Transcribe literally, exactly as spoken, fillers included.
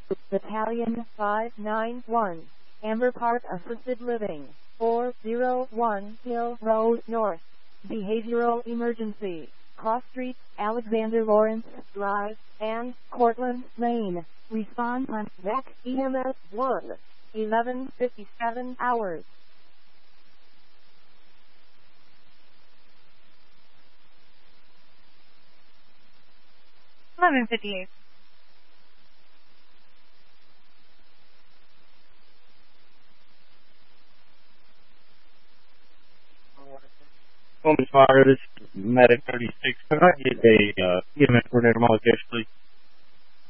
Battalion five nine one, Amber Park Assisted Living, four oh one Hill Road North. Behavioral Emergency, Cross Street, Alexander Lawrence Drive, and Cortlandt Lane. Response on V A C E M S one, eleven fifty-seven hours. eleven fifty-eight. Woman's Fire, this is Medic thirty-six. Could I get a uh, E M S coordinator, Molly Fish, please?